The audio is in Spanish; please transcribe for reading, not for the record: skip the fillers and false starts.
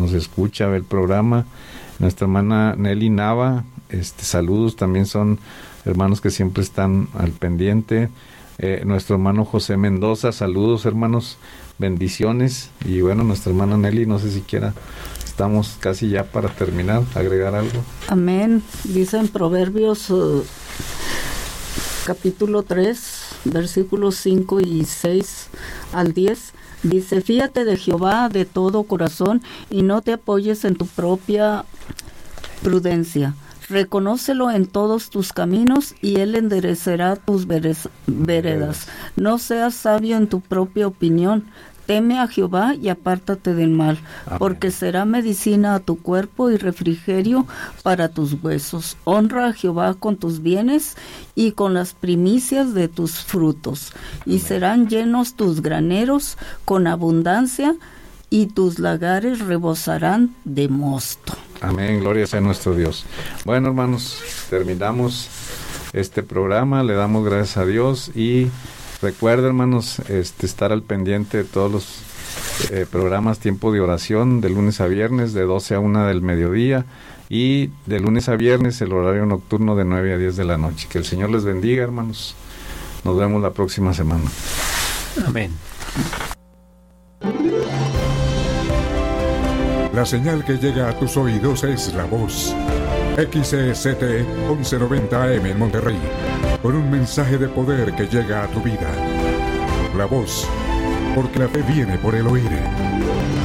nos escucha, ve el programa. Nuestra hermana Nelly Nava, saludos, también son hermanos que siempre están al pendiente. Nuestro hermano José Mendoza, saludos hermanos, bendiciones. Y bueno, nuestra hermana Nelly, no sé si quiera, estamos casi ya para terminar, agregar algo. Amén. Dice en Proverbios capítulo 3, versículos 5 y 6 al 10, dice: fíate de Jehová de todo corazón y no te apoyes en tu propia prudencia. Reconócelo en todos tus caminos y Él enderecerá tus veredas. No seas sabio en tu propia opinión. Teme a Jehová y apártate del mal, amén, porque será medicina a tu cuerpo y refrigerio para tus huesos. Honra a Jehová con tus bienes y con las primicias de tus frutos, y serán llenos tus graneros con abundancia, y tus lagares rebosarán de mosto. Amén, gloria sea nuestro Dios. Bueno, hermanos, terminamos este programa, le damos gracias a Dios y recuerda, hermanos, estar al pendiente de todos los programas Tiempo de Oración de lunes a viernes de 12 a 1 del mediodía y de lunes a viernes el horario nocturno de 9 a 10 de la noche. Que el Señor les bendiga, hermanos. Nos vemos la próxima semana. Amén. La señal que llega a tus oídos es la voz. XCST 1190 AM en Monterrey, con un mensaje de poder que llega a tu vida. La voz, porque la fe viene por el oír.